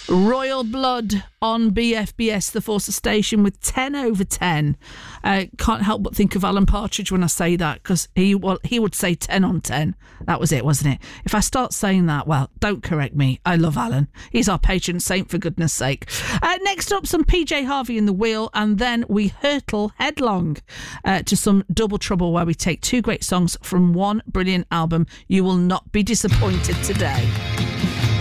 Royal Blood on BFBS, the Forces Station, with 10 over 10. Can't help but think of Alan Partridge when I say that, because he would say 10 on 10. That was it, wasn't it? If I start saying that, well, don't correct me. I love Alan. He's our patron saint, for goodness sake. Next up, some PJ Harvey in the wheel, and then we hurtle headlong to some Double Trouble, where we take two great songs from one brilliant album. You will not be disappointed today.